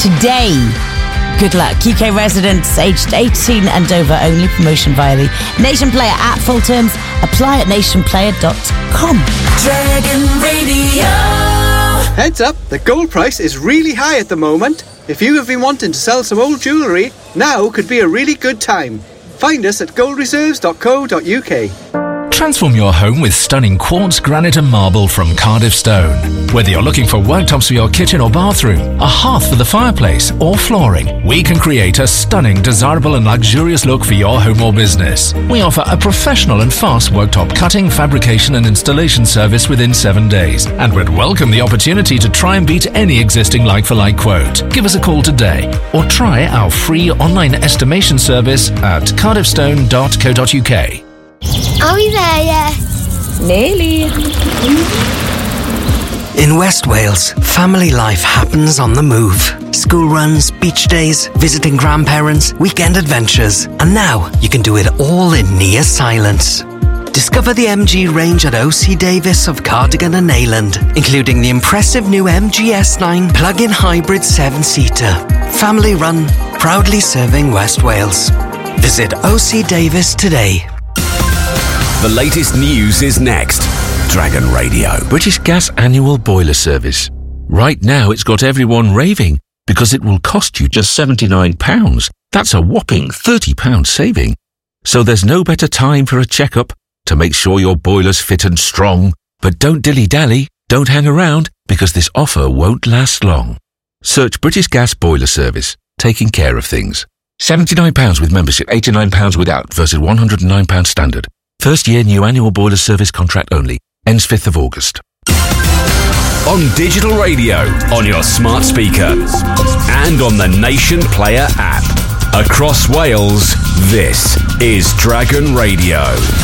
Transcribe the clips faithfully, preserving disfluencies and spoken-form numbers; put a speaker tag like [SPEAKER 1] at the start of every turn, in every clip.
[SPEAKER 1] today. Good luck. U K residents aged eighteen and over only. Promotion via the Nation Player app. Full terms apply at nation player dot com.
[SPEAKER 2] Dragon Radio.
[SPEAKER 3] Heads up, the gold price is really high at the moment. If you have been wanting to sell some old jewellery, now could be a really good time. Find us at gold reserves dot co dot u k.
[SPEAKER 4] Transform your home with stunning quartz, granite and marble from Cardiff Stone. Whether you're looking for worktops for your kitchen or bathroom, a hearth for the fireplace or flooring, we can create a stunning, desirable and luxurious look for your home or business. We offer a professional and fast worktop cutting, fabrication and installation service within seven days and would welcome the opportunity to try and beat any existing like-for-like quote. Give us a call today or try our free online estimation service at cardiff stone dot co dot u k.
[SPEAKER 5] Are we there yet?
[SPEAKER 1] Nearly.
[SPEAKER 6] In West Wales, family life happens on the move. School runs, beach days, visiting grandparents, weekend adventures. And now you can do it all in near silence. Discover the M G range at O C Davis of Cardigan and Neyland, including the impressive new M G S nine plug-in hybrid seven-seater. Family run, proudly serving West Wales. Visit O C Davis today.
[SPEAKER 7] The latest news is next. Dragon Radio.
[SPEAKER 8] British Gas annual boiler service. Right now it's got everyone raving because it will cost you just seventy-nine pounds. That's a whopping thirty pounds saving. So there's no better time for a checkup to make sure your boiler's fit and strong. But don't dilly-dally, don't hang around, because this offer won't last long. Search British Gas boiler service, taking care of things. seventy-nine pounds with membership, eighty-nine pounds without versus one hundred and nine pounds standard. First year new annual boiler service contract only. Ends fifth of August.
[SPEAKER 7] On digital radio, on your smart speaker, and on the Nation Player app. Across Wales, this is Dragon Radio.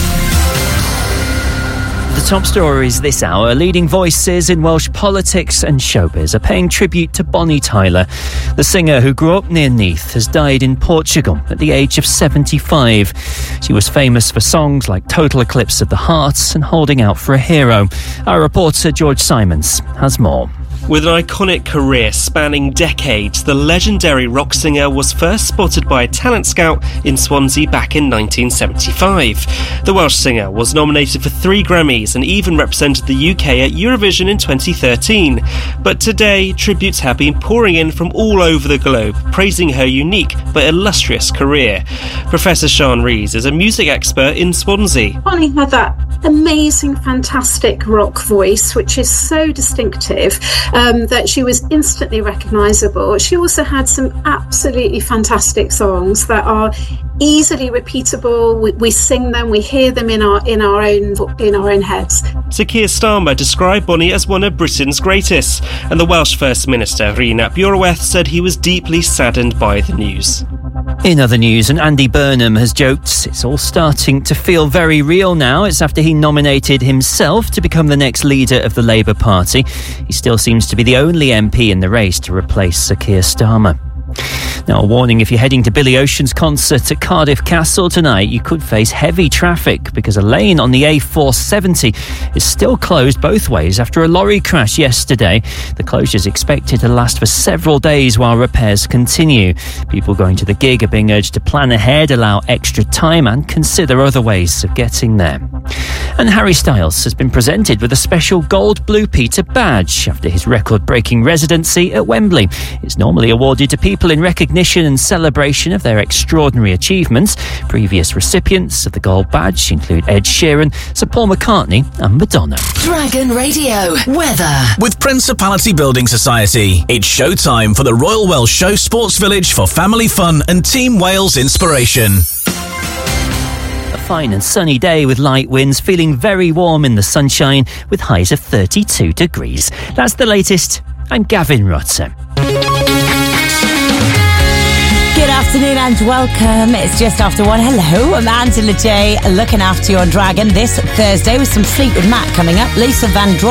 [SPEAKER 9] The top stories this hour. Leading voices in Welsh politics and showbiz are paying tribute to Bonnie Tyler. The singer, who grew up near Neath, has died in Portugal at the age of seventy-five. She was famous for songs like Total Eclipse of the Heart and Holding Out for a Hero. Our reporter George Simons has more.
[SPEAKER 10] With an iconic career spanning decades, the legendary rock singer was first spotted by a talent scout in Swansea back in nineteen seventy-five. The Welsh singer was nominated for three Grammys and even represented the U K at Eurovision in twenty thirteen. But today, tributes have been pouring in from all over the globe, praising her unique but illustrious career. Professor Sian Rees is a music expert in Swansea.
[SPEAKER 11] Bonnie had that amazing, fantastic rock voice, which is so distinctive. Um, that she was instantly recognisable. She also had some absolutely fantastic songs that are easily repeatable. We, we sing them, we hear them in our in our own in our own heads.
[SPEAKER 10] Sir Keir Starmer described Bonnie as one of Britain's greatest, and the Welsh First Minister Rhys ap Iorwerth said he was deeply saddened by the news.
[SPEAKER 9] In other news, and Andy Burnham has joked it's all starting to feel very real now. It's after he nominated himself to become the next leader of the Labour Party. He still seems to be the only M P in the race to replace Sir Keir Starmer. Now, a warning: if you're heading to Billy Ocean's concert at Cardiff Castle tonight, you could face heavy traffic because a lane on the A four seventy is still closed both ways after a lorry crash yesterday. The closure is expected to last for several days while repairs continue. People going to the gig are being urged to plan ahead, allow extra time and consider other ways of getting there. And Harry Styles has been presented with a special gold Blue Peter badge after his record-breaking residency at Wembley. It's normally awarded to people in recognition and celebration of their extraordinary achievements. Previous recipients of the gold badge include Ed Sheeran, Sir Paul McCartney and Madonna.
[SPEAKER 2] Dragon Radio weather.
[SPEAKER 12] With Principality Building Society, it's showtime for the Royal Welsh Show Sports Village for family fun and Team Wales inspiration.
[SPEAKER 9] A fine and sunny day with light winds, feeling very warm in the sunshine with highs of thirty-two degrees. That's the latest. I'm Gavin Rutter.
[SPEAKER 1] Good afternoon and welcome. It's just after one. Hello, I'm Angela J, looking after you on Dragon this Thursday with some Fleetwood Mac coming up. Lisa Vandross